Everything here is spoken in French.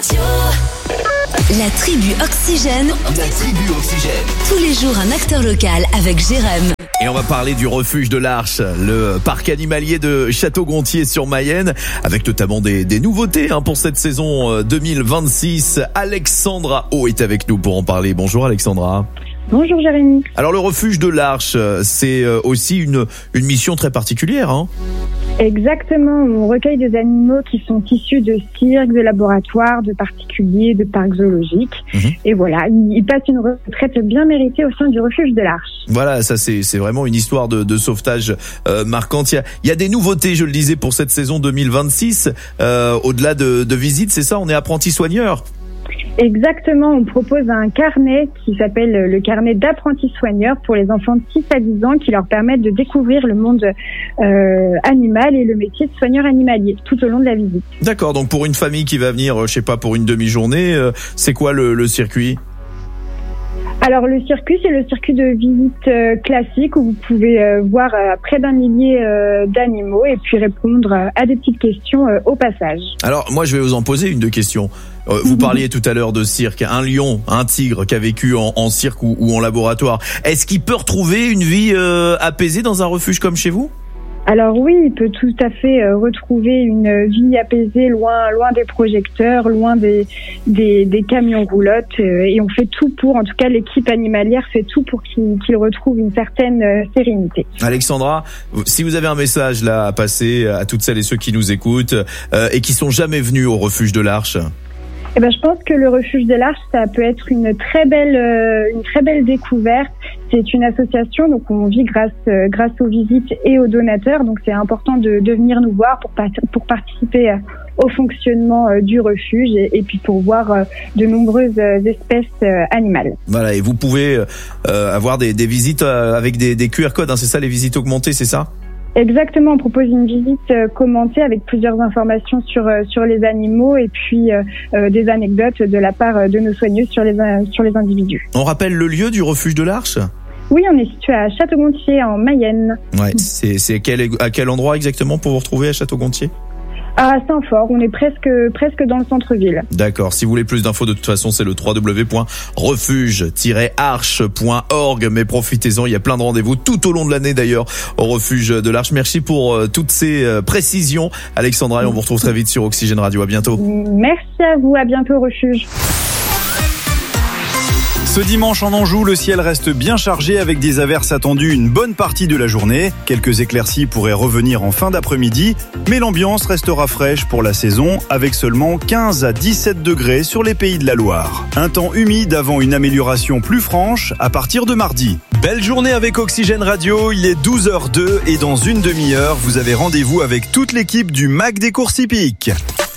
La tribu Oxygène. La tribu Oxygène. Tous les jours, un acteur local avec Jérém. Et on va parler du refuge de l'Arche, le parc animalier de Château-Gontier sur Mayenne, avec notamment des nouveautés pour cette saison 2026. Alexandra O est avec nous pour en parler. Bonjour Alexandra. Bonjour Jérémy. Alors le refuge de l'Arche, c'est aussi une mission très particulière, hein ? Exactement, on recueille des animaux qui sont issus de cirques, de laboratoires, de particuliers, de parcs zoologiques. Et voilà, ils passent une retraite bien méritée au sein du refuge de l'Arche. Voilà, ça c'est vraiment une histoire de sauvetage marquante. Il y a des nouveautés, je le disais, pour cette saison 2026. Au-delà de visites, c'est ça, on est apprentis soigneurs. Exactement, on propose un carnet qui s'appelle le carnet d'apprentis soigneurs pour les enfants de 6 à 10 ans qui leur permettent de découvrir le monde animal et le métier de soigneur animalier tout au long de la visite. D'accord, donc pour une famille qui va venir, je sais pas, pour une demi-journée, c'est quoi le circuit ? Alors le circuit, c'est le circuit de visite classique où vous pouvez voir près d'un millier d'animaux et puis répondre à des petites questions au passage. Alors moi je vais vous en poser une de questions. Vous parliez tout à l'heure de cirque, un lion, un tigre qui a vécu en cirque ou en laboratoire. Est-ce qu'il peut retrouver une vie apaisée dans un refuge comme chez vous ? Alors oui, il peut tout à fait retrouver une vie apaisée loin des projecteurs, loin des camions roulottes et on fait tout pour, en tout cas l'équipe animalière fait tout pour qu'il retrouve une certaine sérénité. Alexandra, si vous avez un message là à passer à toutes celles et ceux qui nous écoutent et qui sont jamais venus au refuge de l'Arche. Eh ben, je pense que le refuge de l'Arche, ça peut être une très belle découverte. C'est une association, donc on vit grâce aux visites et aux donateurs. Donc c'est important de venir nous voir pour participer au fonctionnement du refuge et puis pour voir de nombreuses espèces animales. Voilà, et vous pouvez avoir des visites avec des QR codes, c'est ça, les visites augmentées, c'est ça ? Exactement, on propose une visite commentée avec plusieurs informations sur les animaux et puis des anecdotes de la part de nos soigneux sur les individus. On rappelle le lieu du refuge de l'Arche ? Oui, on est situé à Château-Gontier en Mayenne. Ouais, c'est à quel endroit exactement pour vous retrouver à Château-Gontier ? À Saint-Fort, on est presque dans le centre-ville. D'accord, si vous voulez plus d'infos, de toute façon, c'est le www.refuge-arche.org. Mais profitez-en, il y a plein de rendez-vous tout au long de l'année d'ailleurs au refuge de l'Arche. Merci pour toutes ces précisions, Alexandra, et on vous retrouve très vite sur Oxygène Radio. À bientôt. Merci à vous, à bientôt au refuge. Ce dimanche en Anjou, le ciel reste bien chargé avec des averses attendues une bonne partie de la journée. Quelques éclaircies pourraient revenir en fin d'après-midi, mais l'ambiance restera fraîche pour la saison avec seulement 15 à 17 degrés sur les pays de la Loire. Un temps humide avant une amélioration plus franche à partir de mardi. Belle journée avec Oxygène Radio, il est 12h02 et dans une demi-heure, vous avez rendez-vous avec toute l'équipe du MAC des courses hippiques.